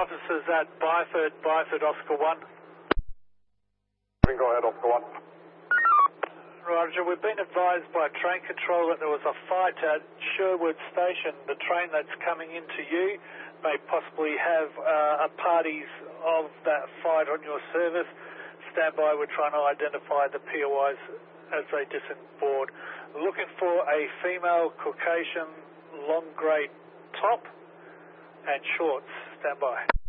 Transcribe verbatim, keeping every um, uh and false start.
officers at Byford, Byford, Oscar one. Go ahead, Oscar one. Roger, we've been advised by train control that there was a fight at Sherwood Station. The train that's coming into you may possibly have uh, a parties of that fight on your service. Stand by, we're trying to identify the P O Is as they disemboard. Looking for a female Caucasian long grey top and shorts. Stand by.